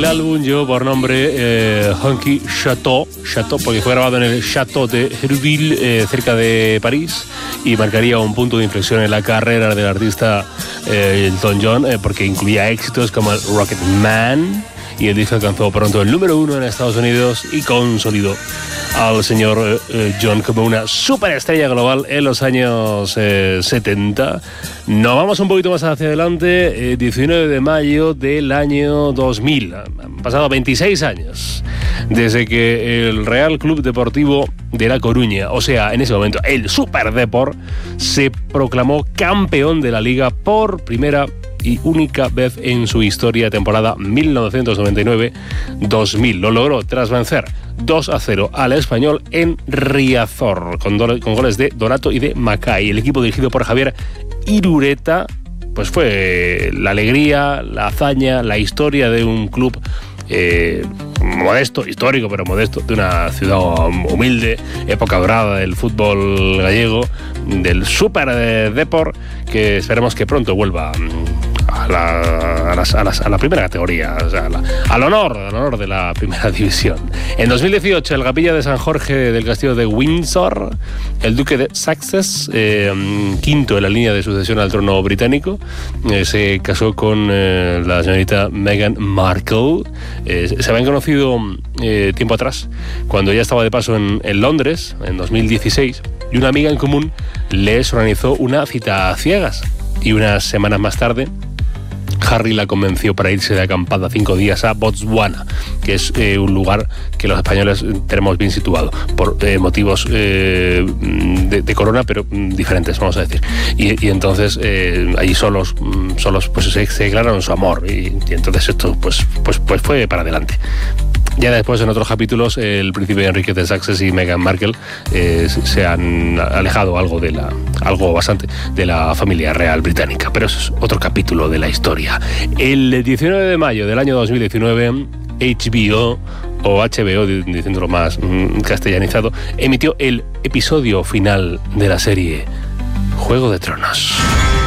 El álbum llevó por nombre Honky Chateau, porque fue grabado en el Château de Hérouville, cerca de París, y marcaría un punto de inflexión en la carrera del artista Elton John, porque incluía éxitos como el Rocket Man, y el disco alcanzó pronto el número 1 en Estados Unidos y consolidó al señor John como una superestrella global en los años 70. Nos vamos un poquito más hacia adelante, 19 de mayo del año 2000. Han pasado 26 años desde que el Real Club Deportivo de La Coruña, o sea, en ese momento el Superdeport, se proclamó campeón de la Liga por primera y única vez en su historia, temporada 1999-2000. Lo logró tras vencer 2-0 al Español en Riazor, con goles de Donato y de Macay. El equipo dirigido por Javier Irureta, pues fue la alegría, la hazaña, la historia de un club modesto, histórico pero modesto, de una ciudad humilde, época dorada del fútbol gallego, del Superdeport, que esperemos que pronto vuelva a la primera categoría, o sea, al honor de la primera división. En 2018, el Capilla de San Jorge del Castillo de Windsor, el duque de Sussex, quinto en la línea de sucesión al trono británico, se casó con la señorita Meghan Markle. Se habían conocido tiempo atrás, cuando ella estaba de paso en Londres, en 2016, y una amiga en común les organizó una cita a ciegas, y unas semanas más tarde Harry la convenció para irse de acampada 5 días a Botswana, que es un lugar que los españoles tenemos bien situado, por motivos de corona, pero diferentes, vamos a decir. Y entonces allí solos pues se declararon su amor, y entonces esto pues fue para adelante. Ya después, en otros capítulos, el príncipe Enrique de Sussex y Meghan Markle se han alejado algo bastante de la familia real británica, pero eso es otro capítulo de la historia. El 19 de mayo del año 2019, HBO, o HBO, diciéndolo más castellanizado, emitió el episodio final de la serie Juego de Tronos.